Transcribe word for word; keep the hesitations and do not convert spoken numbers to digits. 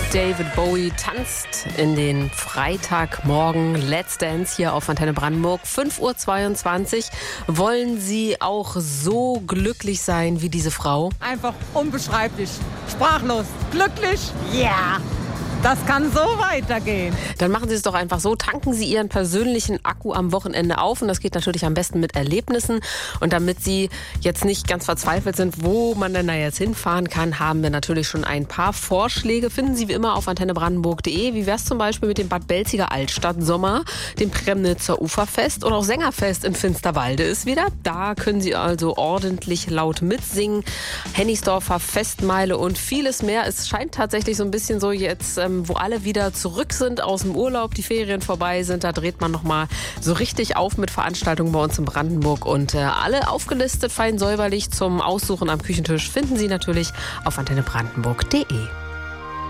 David Bowie tanzt in den Freitagmorgen Let's Dance hier auf Antenne Brandenburg. fünf Uhr zweiundzwanzig. Wollen Sie auch so glücklich sein wie diese Frau? Einfach unbeschreiblich, sprachlos, glücklich, ja! Yeah. Das kann so weitergehen. Dann machen Sie es doch einfach so. Tanken Sie Ihren persönlichen Akku am Wochenende auf. Und das geht natürlich am besten mit Erlebnissen. Und damit Sie jetzt nicht ganz verzweifelt sind, wo man denn da jetzt hinfahren kann, haben wir natürlich schon ein paar Vorschläge. Finden Sie wie immer auf antenne brandenburg punkt de. Wie wäre es zum Beispiel mit dem Bad Belziger Altstadt-Sommer, dem Premnitzer Uferfest oder auch Sängerfest in Finsterwalde ist wieder. Da können Sie also ordentlich laut mitsingen. Hennigsdorfer Festmeile und vieles mehr. Es scheint tatsächlich so ein bisschen so jetzt, wo alle wieder zurück sind aus dem Urlaub, die Ferien vorbei sind, da dreht man nochmal so richtig auf mit Veranstaltungen bei uns in Brandenburg. Und äh, alle aufgelistet, fein säuberlich zum Aussuchen am Küchentisch finden Sie natürlich auf antenne brandenburg punkt de.